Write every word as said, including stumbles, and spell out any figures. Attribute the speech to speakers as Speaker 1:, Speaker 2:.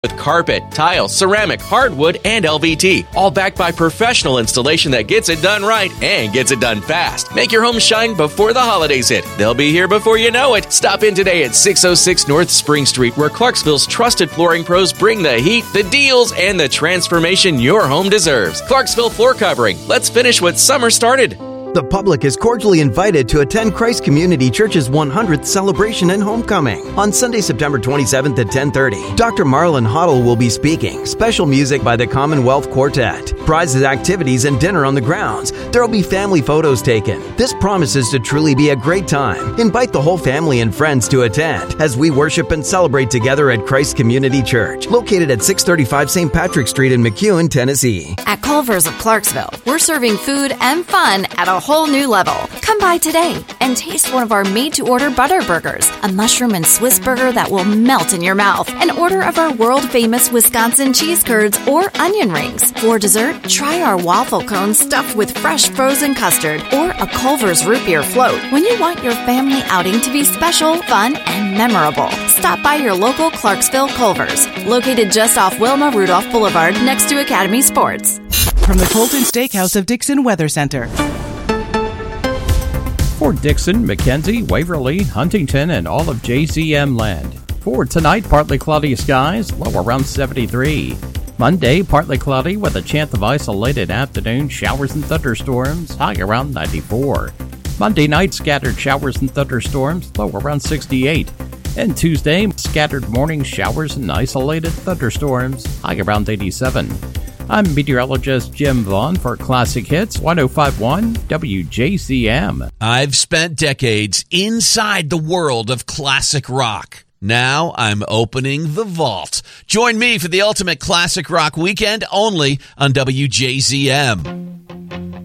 Speaker 1: With carpet, tile, ceramic, hardwood, and L V T. All backed by professional installation that gets it done right and gets it done fast. Make your home shine before the holidays hit. They'll be here before you know it. Stop in today at six oh six North Spring Street, where Clarksville's trusted flooring pros bring the heat, the deals, and the transformation your home deserves. Clarksville Floor Covering. Let's finish what summer started.
Speaker 2: The public is cordially invited to attend Christ Community Church's one hundredth celebration and homecoming on Sunday, September twenty-seventh at ten thirty. Doctor Marlon Hoddle will be speaking. Special music by the Commonwealth Quartet. Prizes, activities, and dinner on the grounds. There will be family photos taken. This promises to truly be a great time. Invite the whole family and friends to attend as we worship and celebrate together at Christ Community Church, located at six thirty-five Saint Patrick Street in McEwen, Tennessee.
Speaker 3: At Culver's of Clarksville, we're serving food and fun at a whole new level. Come by today and taste one of our made-to-order butter burgers, a mushroom and Swiss burger that will melt in your mouth, an order of our world-famous Wisconsin cheese curds or onion rings. For dessert, try our waffle cones stuffed with fresh frozen custard or a Culver's root beer float. When you want your family outing to be special, fun, and memorable, stop by your local Clarksville Culver's, located just off Wilma Rudolph Boulevard next to Academy Sports.
Speaker 4: From the Colton Steakhouse of Dixon Weather Center.
Speaker 5: For Dixon, McKenzie, Waverly, Huntington, and all of J Z M land. For tonight, partly cloudy skies, low around seventy-three. Monday, partly cloudy with a chance of isolated afternoon showers and thunderstorms, high around ninety-four. Monday night, scattered showers and thunderstorms, low around sixty-eight. And Tuesday, scattered morning showers and isolated thunderstorms, high around eighty-seven. I'm meteorologist Jim Vaughn for Classic Hits one oh five point one W J Z M.
Speaker 6: I've spent decades inside the world of classic rock. Now I'm opening the vault. Join me for the ultimate classic rock weekend only on W J Z M.